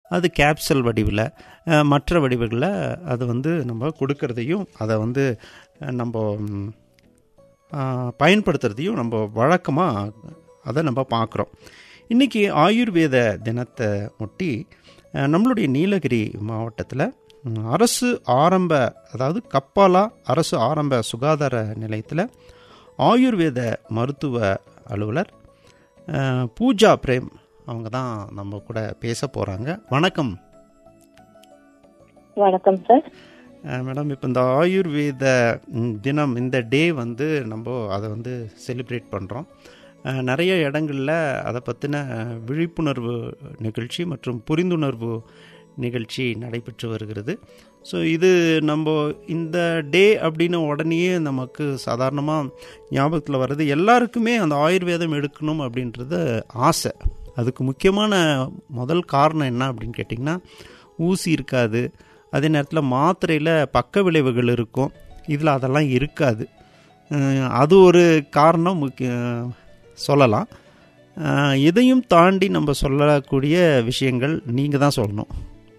அது கேப்சல் வடிவில் மற்ற வடிவுகளில் அது வந்து நம்ம கொடுக்கறதையும் அதை வந்து நம்ம பயன்படுத்துகிறதையும் நம்ம வழக்கமாக அதை நம்ம பார்க்குறோம். இன்றைக்கி ஆயுர்வேத தினத்தை ஒட்டி நம்மளுடைய நீலகிரி மாவட்டத்தில் அரசு ஆரம்ப, அதாவது கப்பாலா அரசு ஆரம்ப சுகாதார நிலையத்தில் ஆயுர்வேத மருத்துவ அலுவலர் பூஜா பிரேம் அவங்க தான் நம்ம கூட பேச போகிறாங்க. வணக்கம். வணக்கம் சார். மேடம், இப்போ இந்த ஆயுர்வேத தினம், இந்த டே வந்து நம்ம அதை வந்து செலிப்ரேட் பண்ணுறோம். நிறைய இடங்களில் அதை பற்றின விழிப்புணர்வு நிகழ்ச்சி மற்றும் புரிந்துணர்வு நிகழ்ச்சி நடைபெற்று வருகிறது. ஸோ இது நம்ம இந்த டே அப்படின்னு உடனேயே நமக்கு சாதாரணமாக ஞாபகத்தில் வர்றது எல்லாருக்குமே அந்த ஆயுர்வேதம் எடுக்கணும் அப்படின்றது ஆசை. அதுக்கு முக்கியமான முதல் காரணம் என்ன அப்படின்னு கேட்டிங்கன்னா, ஊசி இருக்காது, அதே நேரத்தில் மாத்திரையில் பக்க விளைவுகள் இருக்கும், இதில் அதெல்லாம் இருக்காது. அது ஒரு காரணம் சொல்லலாம். இதையும் தாண்டி நம்ம சொல்லக்கூடிய விஷயங்கள் நீங்கள் தான் சொல்லணும்.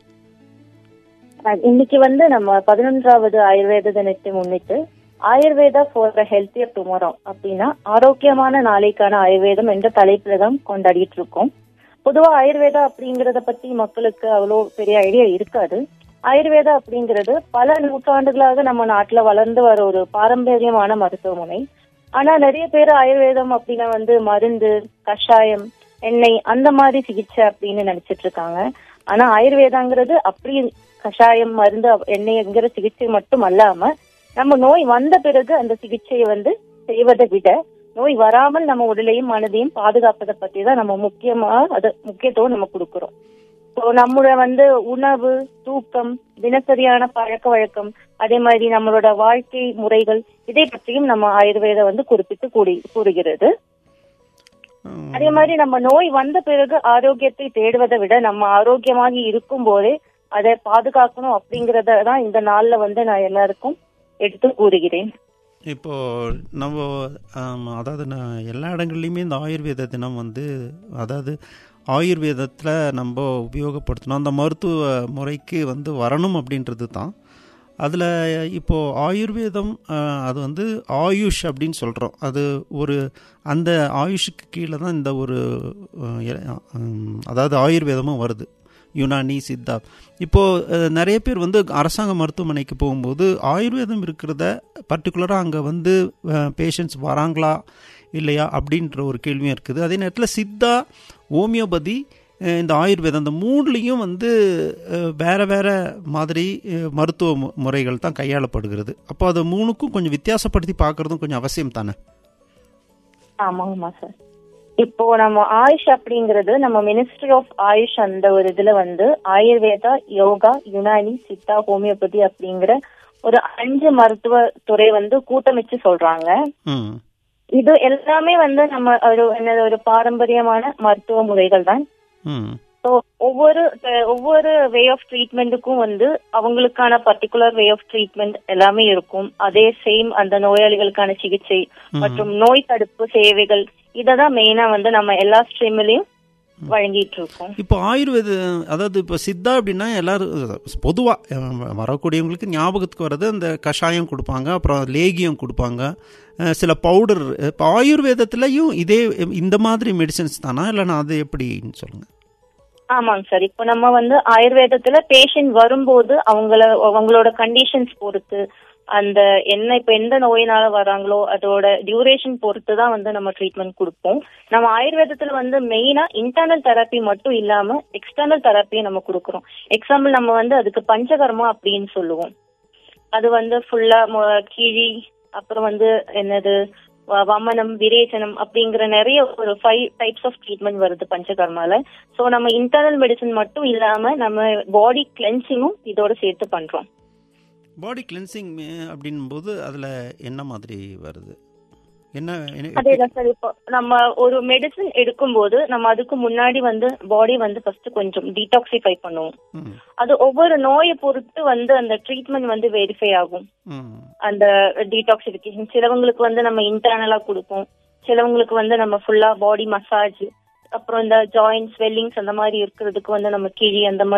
இன்னைக்கு வந்து நம்ம 11வது ஆயுர்வேத தினத்தை முன்னிட்டு Ayurveda for the healthier tomorrow அப்படின்னா ஆரோக்கியமான நாளைக்கான ஆயுர்வேதம் என்ற தலைப்புல தான் கொண்டாடிட்டு இருக்கோம். பொதுவா ஆயுர்வேதா அப்படிங்கறத பத்தி மக்களுக்கு அவ்வளோ பெரிய ஐடியா இருக்காது. ஆயுர்வேதா அப்படிங்கிறது பல நூற்றாண்டுகளாக நம்ம நாட்டுல வளர்ந்து வர ஒரு பாரம்பரியமான மருத்துவமுனை. ஆனா நிறைய பேர் ஆயுர்வேதம் அப்படின்னா வந்து மருந்து, கஷாயம், எண்ணெய் அந்த மாதிரி சிகிச்சை அப்படின்னு நினைச்சிட்டு இருக்காங்க. ஆனா ஆயுர்வேதாங்கிறது அப்படி கஷாயம், மருந்து, எண்ணெய்ங்கிற சிகிச்சை மட்டும் அல்லாம நம்ம நோய் வந்த பிறகு அந்த சிகிச்சையை வந்து செய்வதை விட நோய் வராமல் நம்ம உடலையும் மனதையும் பாதுகாப்பதை பத்தி தான் நம்ம முக்கியத்துவம் நம்ம கொடுக்கிறோம். ஸோ நம்மளோட வந்து உணவு, தூக்கம், தினசரியான பழக்க வழக்கம், அதே மாதிரி நம்மளோட வாழ்க்கை முறைகள், இதை பற்றியும் நம்ம ஆயுர்வேதம் வந்து குறிப்பிட்டு கூறுகிறது. அதே மாதிரி நம்ம நோய் வந்த பிறகு ஆரோக்கியத்தை தேடுவதை விட நம்ம ஆரோக்கியமாக இருக்கும் போதே அதை பாதுகாக்கணும் அப்படிங்கறத தான் இந்த நாள்ல வந்து நான் எல்லாருக்கும் எடுத்து கூறுகிறேன். இப்போ நம்ம அதாவது எல்லா இடங்கள்லையுமே இந்த ஆயுர்வேத தினம் வந்து, அதாவது ஆயுர்வேதத்தில் நம்ம உபயோகப்படுத்தணும், அந்த மருத்துவ முறைக்கு வந்து வரணும் அப்படின்றது தான். அதில் இப்போது ஆயுர்வேதம் அது வந்து ஆயுஷ் அப்படின்னு சொல்கிறோம். அது ஒரு அந்த ஆயுஷுக்கு கீழே தான் இந்த ஒரு அதாவது ஆயுர்வேதமும் வருது, யுனானி, சித்தா. இப்போது நிறைய பேர் வந்து அரசாங்க மருத்துவமனைக்கு போகும்போது ஆயுர்வேதம் இருக்கிறத பர்டிகுலராக அங்கே வந்து பேஷண்ட்ஸ் வராங்களா இல்லையா அப்படின்ற ஒரு கேள்வியும் இருக்குது. அதே நேரத்தில் சித்தா, ஹோமியோபதி, இந்த ஆயுர்வேதம், இந்த மூணுலேயும் வந்து வேறு வேறு மாதிரி மருத்துவ முறைகள் தான் கையாளப்படுகிறது. அப்போ அது மூணுக்கும் கொஞ்சம் வித்தியாசப்படுத்தி பார்க்குறதும் கொஞ்சம் அவசியம் தானே? ஆமாங்கம்மா சார். இப்போ நம்ம ஆயுஷ் அப்படிங்கிறது நம்ம மினிஸ்ட்ரி ஆஃப் ஆயுஷ் அந்த ஒரு இதுல வந்து ஆயுர்வேதா, யோகா, யுனானி, சித்தா, ஹோமியோபதி அப்படிங்கிற ஒரு 5 மருத்துவ துறை வந்து கூட்டமைச்சு சொல்றாங்க. இது எல்லாமே வந்து நம்ம ஒரு பாரம்பரியமான மருத்துவ முறைகள் தான். ஒவ்வொரு வே ஆஃப் ட்ரீட்மெண்ட்டுக்கும் வந்து அவங்களுக்கான பர்டிகுலர் வே ஆஃப் ட்ரீட்மெண்ட் எல்லாமே இருக்கும். அதே சேம் அந்த நோயாளிகளுக்கான சிகிச்சை மற்றும் நோய் தடுப்பு சேவைகள், இததான் மெயினா வந்து நம்ம எல்லா ஸ்ட்ரீம்லயும் வழங்கிட்டு இருக்கோம். இப்போ ஆயுர்வேத, அதாவது இப்போ சித்தா அப்படின்னா எல்லாரும் பொதுவாக வரக்கூடியவங்களுக்கு ஞாபகத்துக்கு வர்றது அந்த கஷாயம் கொடுப்பாங்க, அப்புறம் லேகியம் கொடுப்பாங்க, சில பவுடர். இப்போ ஆயுர்வேதத்துலயும் இந்த மாதிரி மெடிசன்ஸ் தானா, இல்லைன்னா அது எப்படின்னு சொல்லுங்க. ஆமாங்க சார். இப்போ நம்ம வந்து ஆயுர்வேதத்துல பேஷண்ட் வரும்போது அவங்களோட கண்டிஷன்ஸ் பொறுத்து, அந்த இப்ப எந்த நோயினால வராங்களோ அதோட டியூரேஷன் பொறுத்து தான் வந்து நம்ம ட்ரீட்மெண்ட் கொடுப்போம். நம்ம ஆயுர்வேதத்துல வந்து மெயினா இன்டர்னல் தெரப்பி மட்டும் இல்லாம எக்ஸ்டர்னல் தெரப்பியை நம்ம கொடுக்குறோம். எக்ஸாம்பிள் நம்ம வந்து அதுக்கு பஞ்சகர்மா அப்படின்னு சொல்லுவோம். அது வந்து ஃபுல்லா கிழி, அப்புறம் வந்து வமனம், விரேச்சனம் அப்படிங்கிற நிறைய ஒரு 5 டைப்ஸ் ஆஃப் ட்ரீட்மெண்ட் வருது பஞ்சகர்மால. ஸோ நம்ம இன்டர்னல் மெடிசன் மட்டும் இல்லாம நம்ம பாடி கிளென்சிங்கும் இதோட சேர்த்து பண்றோம். பாடி கிளென்சிங் அப்படின் போது அதுல என்ன மாதிரி வருது? அதேதான் சார். இப்போ நம்ம ஒரு மெடிசன் எடுக்கும் போது நம்ம அதுக்கு முன்னாடி வந்து பாடி வந்து ஃபர்ஸ்ட் கொஞ்சம் டீடாக்சிஃபை பண்ணுவோம். அது ஒவ்வொரு நோயை பொறுத்து வந்து அந்த ட்ரீட்மெண்ட் வந்து வெரிஃபை ஆகும். அந்த டீடாக்சிஃபிகேஷன் சிலவங்களுக்கு வந்து நம்ம இன்டர்னலா கொடுப்போம், சிலவங்களுக்கு வந்து நம்ம ஃபுல்லா பாடி மசாஜ், அப்புறம் இந்த ஜாயிண்ட் ஸ்வெல்லிங்ஸ் அந்த மாதிரி இருக்கிறதுக்கு வந்து நம்ம கிழி அந்த மாதிரி